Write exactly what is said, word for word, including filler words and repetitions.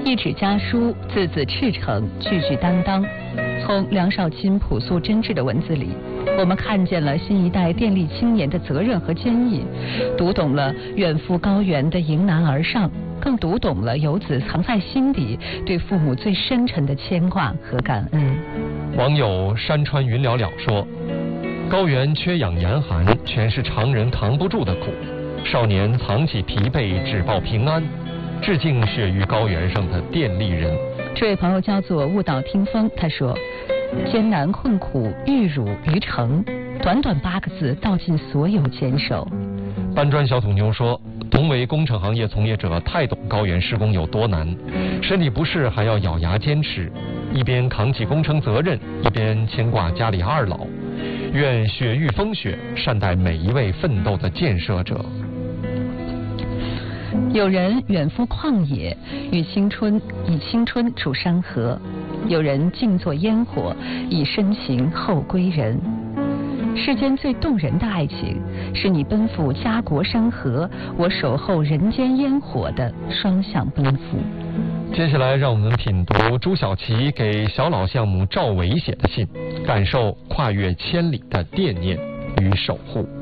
一纸家书，字字赤诚，句句担当。从梁少钦朴素真挚的文字里，我们看见了新一代电力青年的责任和坚毅，读懂了远赴高原的迎难而上，更读懂了游子藏在心底对父母最深沉的牵挂和感恩。 网友山川云袅袅说，高原缺氧严寒，全是常人扛不住的苦。少年藏起疲惫，只报平安。致敬雪域高原上的电力人。 这位朋友叫做雾岛听风，他说：艰难困苦，玉汝于成，短短八个字道尽所有坚守。 搬砖小土妞说，同为工程行业从业者，太懂高原施工有多难，身体不适还要咬牙坚持，一边扛起工程责任，一边牵挂家里二老。愿雪域风雪善待每一位奋斗的建设者。 有人远赴旷野，与青春以青春筑山河；有人静坐烟火，以深情厚归人。世间最动人的爱情，是你奔赴家国山河，我守候人间烟火的双向奔赴。 接下来，让我们品读朱小琪给小老项目赵伟写的信，感受跨越千里的惦念与守护。